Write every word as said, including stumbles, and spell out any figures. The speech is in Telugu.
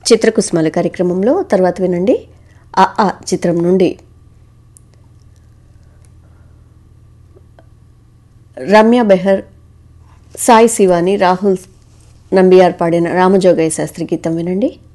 చిత్రకుసుమల కార్యక్రమంలో తర్వాత వినండి ఆ ఆ చిత్రం నుండి రమ్య బెహర్, సాయి శివాని, రాహుల్ నంబియార్ పాడిన రామజోగయ్య శాస్త్రి గీతం వినండి.